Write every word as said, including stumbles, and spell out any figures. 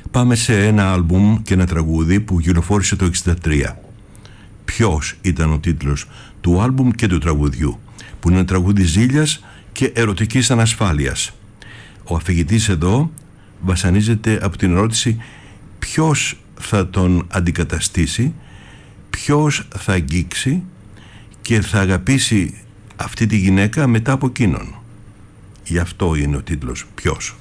Πάμε σε ένα άλμπουμ και ένα τραγούδι που κυκλοφόρησε το εξήντα τρία. Ποιος ήταν ο τίτλος του άλμπουμ και του τραγουδιού, που είναι ένα τραγούδι ζήλιας και ερωτικής ανασφάλειας. Ο αφηγητής εδώ βασανίζεται από την ερώτηση ποιος θα τον αντικαταστήσει, ποιος θα αγγίξει και θα αγαπήσει αυτή τη γυναίκα μετά από εκείνον. Γι' αυτό είναι ο τίτλος «Ποιος».